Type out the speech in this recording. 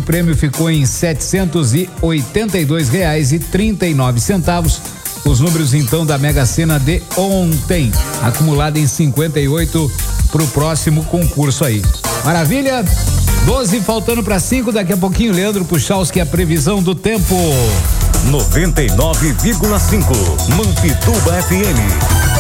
prêmio ficou em R$ 782,39. Os números então da Mega Sena de ontem, acumulado em 58 pro próximo concurso aí. Maravilha? 12 faltando para 5, daqui a pouquinho Leandro Puchalski, a previsão do tempo. 99,5 Mampituba FM.